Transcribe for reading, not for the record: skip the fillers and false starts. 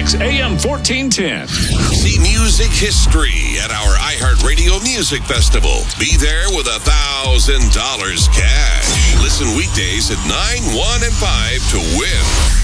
Classics, AM 1410. See music history at our iHeartRadio Music Festival. Be there with $1,000 cash. Listen weekdays at 9, 1, and 5 to win.